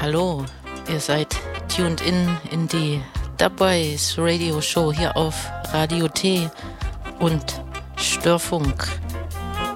Hallo, ihr seid tuned in die Dubwise Radio Show hier auf Radio T und Störfunk